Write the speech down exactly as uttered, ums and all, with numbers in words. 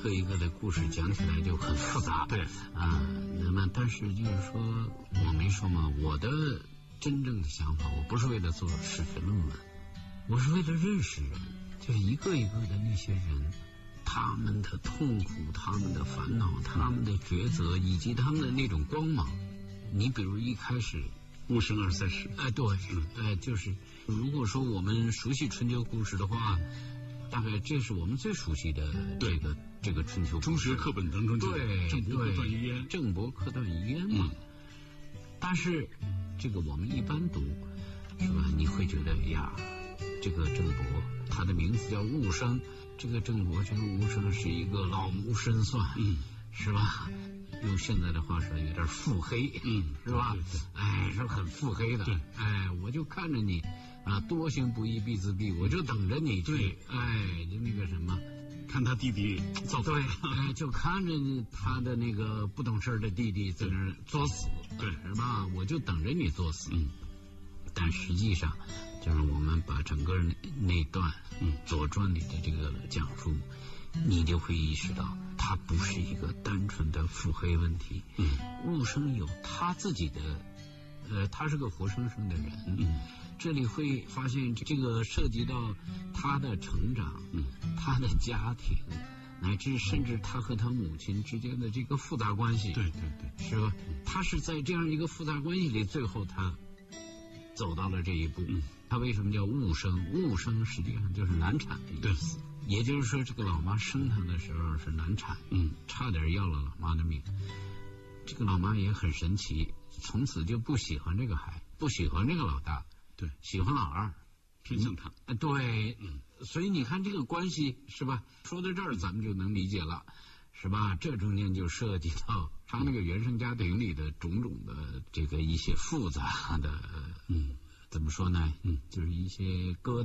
个一个的故事讲起来就很复杂。 对啊，那么但是就是说，我没说嘛，我的真正的想法，我不是为了做史学论文，我是为了认识人，就一个一个的那些人，他们的痛苦，他们的烦恼，他们的抉择，以及他们的那种光芒。你比如一开始戊申二三十， 哎，对，哎，就是如果说我们熟悉春秋故事的话，大概这是我们最熟悉的这个这个春秋故事。 中学课本当中就对， 郑伯克段于鄢， 郑伯克段于鄢嘛。但是这个我们一般读，是吧？你会觉得呀，这个郑伯他的名字叫戊生，这个郑伯这个戊生是一个老谋深算，嗯，是吧？用现在的话说，有点腹黑，嗯，是吧？对对对，哎，是很腹黑的。对，哎，我就看着你啊，多行不义必自毙，我就等着你去，哎，就那个什么， 看他弟弟造反， 对，哎，就看着他的那个不懂事的弟弟在那儿作死， 对， 是吧？我就等着你作死。嗯，但实际上，就是我们把整个那段嗯《左传》里的这个讲述，你就会意识到。他不是一个单纯的腹黑问题，嗯，戊生有他自己的，呃，他是个活生生的人，嗯，这里会发现这个涉及到他的成长，嗯，他的家庭，乃至甚至他和他母亲之间的这个复杂关系， 对对对， 是吧？他是在这样一个复杂关系里，最后他走到了这一步。嗯，他为什么叫戊生？戊生实际上就是难产的意思。也就是说，这个老妈生他的时候是难产，嗯，差点要了老妈的命。这个老妈也很神奇，从此就不喜欢这个孩，不喜欢这个老大，对，喜欢老二， 偏向他。 嗯、对，嗯，所以你看这个关系是吧？说到这儿，咱们就能理解了，是吧？这中间就涉及到他那个原生家庭里的种种的这个一些复杂的，嗯，怎么说呢？嗯，就是一些疙瘩。